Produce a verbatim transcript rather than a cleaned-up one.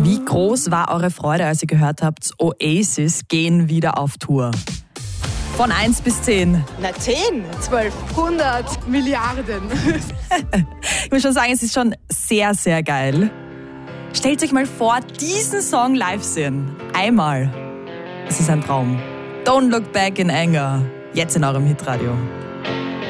Wie groß war eure Freude, als ihr gehört habt, Oasis gehen wieder auf Tour? Von eins bis zehn. Na, zehn, zwölf, hundert Milliarden. Ich muss schon sagen, es ist schon sehr, sehr geil. Stellt euch mal vor, diesen Song live sehen. Einmal. Es ist ein Traum. Don't Look Back in Anger. Jetzt in eurem Hitradio.